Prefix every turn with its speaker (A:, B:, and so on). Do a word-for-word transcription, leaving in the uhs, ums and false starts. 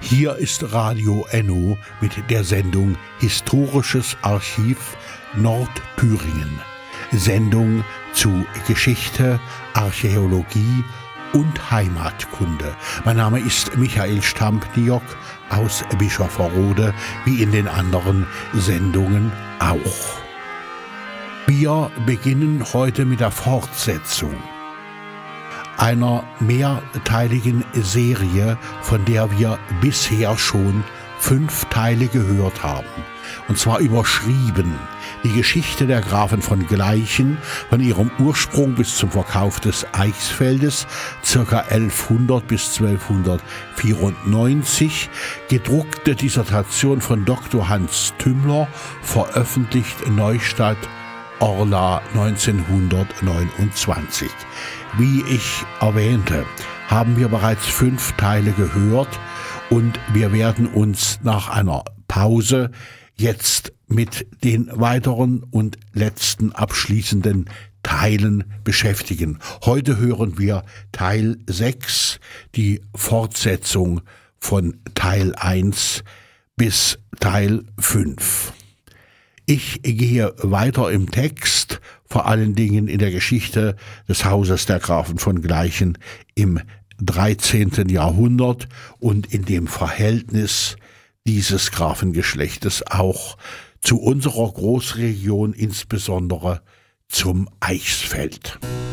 A: Hier ist Radio Enno mit der Sendung Historisches Archiv Nordthüringen. Sendung zu Geschichte, Archäologie und Heimatkunde. Mein Name ist Michael Stampniok aus Bischofferode, wie in den anderen Sendungen auch. Wir beginnen heute mit der Fortsetzung einer mehrteiligen Serie, von der wir bisher schon fünf Teile gehört haben. Und zwar überschrieben die Geschichte der Grafen von Gleichen von ihrem Ursprung bis zum Verkauf des Eichsfeldes, ca. elfhundert bis zwölfhundertvierundneunzig, gedruckte Dissertation von Doktor Hans Tümmler, veröffentlicht Neustadt, Orla neunzehnhundertneunundzwanzig. Wie ich erwähnte, haben wir bereits fünf Teile gehört und wir werden uns nach einer Pause jetzt mit den weiteren und letzten abschließenden Teilen beschäftigen. Heute hören wir Teil sechs, die Fortsetzung von Teil eins bis Teil fünf. Ich gehe weiter im Text, vor allen Dingen in der Geschichte des Hauses der Grafen von Gleichen im dreizehnten Jahrhundert und in dem Verhältnis dieses Grafengeschlechtes auch zu unserer Großregion, insbesondere zum Eichsfeld.